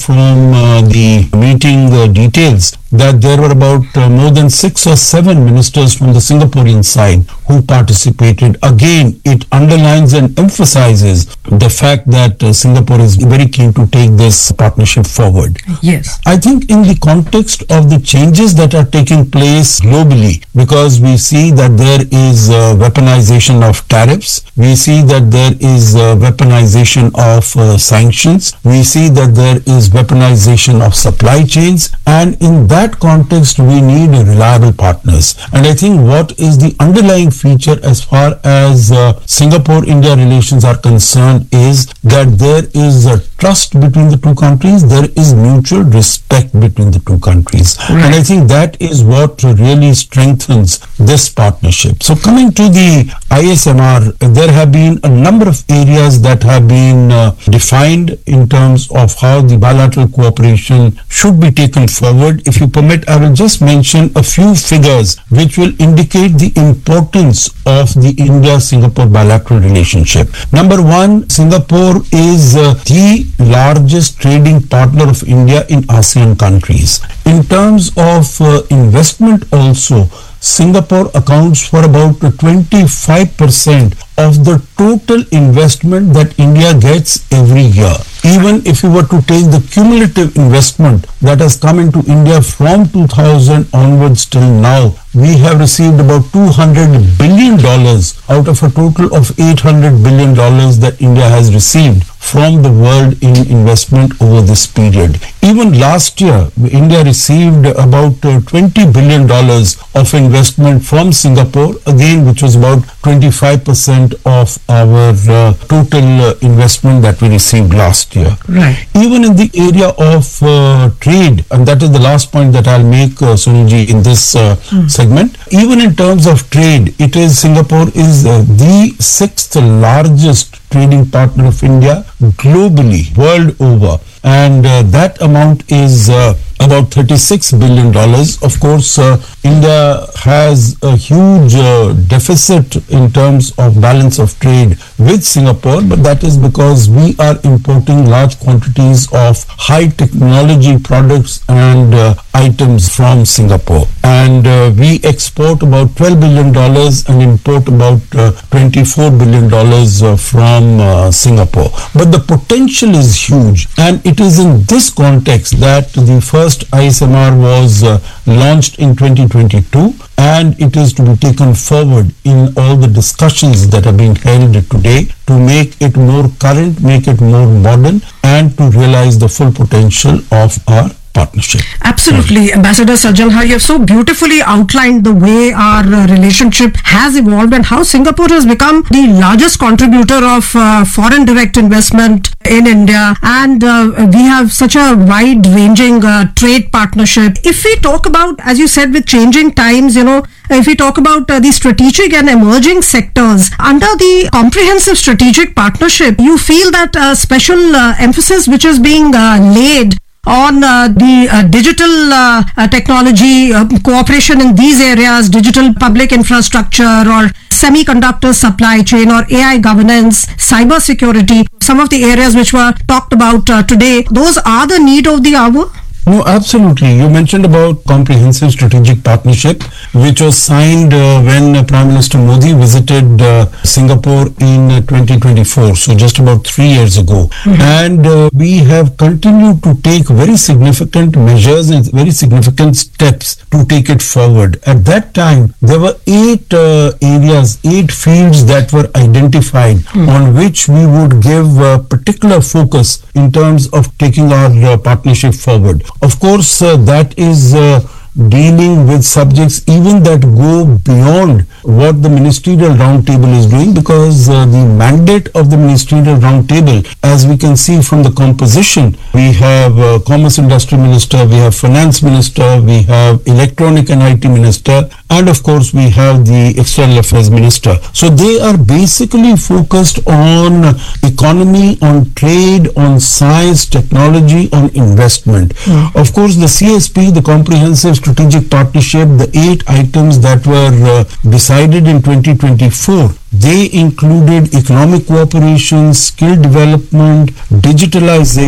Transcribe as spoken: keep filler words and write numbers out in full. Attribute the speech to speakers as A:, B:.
A: from uh, the meeting uh, details that there were about uh, more than six or seven ministers from the Singaporean side who participated. Again, it underlines and emphasizes the fact that uh, Singapore is very keen to take this partnership forward.
B: Yes.
A: I think in the context of the changes that are taking place globally, because we see that there is uh, weaponization of tariffs, we see that there is uh, weaponization of uh, sanctions, we see that there is weaponization of supply chains, and in that context we need reliable partners. And I think what is the underlying feature as far as uh, Singapore-India relations are concerned is that there is a trust between the two countries, there is mutual respect between the two countries. Right. And I think that is what really strengthens this partnership. So coming to the I S M R, there have been a number of areas that have been uh, defined in terms of how the bilateral cooperation should be taken forward. If you permit, I will just mention a few figures which will indicate the importance of the India-Singapore bilateral relationship. Number one, Singapore is uh, the largest trading partner of India in ASEAN countries. In terms of uh, investment also, Singapore accounts for about twenty-five percent of the total investment that India gets every year. Even if we were to take the cumulative investment that has come into India from two thousand onwards till now, we have received about two hundred billion dollars out of a total of eight hundred billion dollars that India has received from the world in investment over this period. Even last year, India received about uh, twenty billion dollars of investment from Singapore, again, which was about twenty-five percent of our uh, total uh, investment that we received last year.
B: Right.
A: Even in the area of uh, trade, and that is the last point that I'll make, uh, Sunilji, in this uh, mm. segment. Even in terms of trade, it is Singapore is uh, the sixth largest trading partner of India globally, world over. And uh, that amount is uh, about thirty-six billion dollars. Of course, uh, India has a huge uh, deficit in terms of balance of trade with Singapore, but that is because we are importing large quantities of high technology products and uh, items from Singapore. And uh, we export about twelve billion dollars and import about uh, twenty-four billion dollars uh, from uh, Singapore. But the potential is huge, and it is in this context that the first I S M R was uh, launched in twenty twenty-two, and it is to be taken forward in all the discussions that are being held today to make it more current, make it more modern, and to realize the full potential of our partnership.
B: Absolutely. Sorry. Ambassador Sajjan, you have so beautifully outlined the way our uh, relationship has evolved and how Singapore has become the largest contributor of uh, foreign direct investment in India, and uh, we have such a wide-ranging uh, trade partnership. If we talk about, as you said, with changing times, you know, if we talk about uh, the strategic and emerging sectors, under the comprehensive strategic partnership, you feel that uh, special uh, emphasis which is being uh, laid on uh, the uh, digital uh, uh, technology uh, cooperation in these areas, digital public infrastructure or semiconductor supply chain or A I governance, cyber security, some of the areas which were talked about uh, today, those are the need of the hour?
A: No, absolutely. You mentioned about comprehensive strategic partnership, which was signed uh, when uh, Prime Minister Modi visited uh, Singapore in uh, twenty twenty-four, so just about three years ago. Mm-hmm. And uh, we have continued to take very significant measures and very significant steps to take it forward. At that time, there were eight uh, areas, eight fields that were identified mm-hmm. on which we would give uh, particular focus in terms of taking our uh, partnership forward. Of course, uh, that is uh, dealing with subjects even that go beyond what the Ministerial Roundtable is doing, because uh, the mandate of the Ministerial Roundtable, as we can see from the composition, we have uh, Commerce Industry Minister, we have Finance Minister, we have Electronic and I T Minister, and of course we have the External Affairs Minister. So they are basically focused on economy, on trade, on science, technology, on investment. Mm. Of course, the C S P, the Comprehensive Strategic Partnership, the eight items that were uh, decided in twenty twenty-four, they included economic cooperation, skill development, digitalization,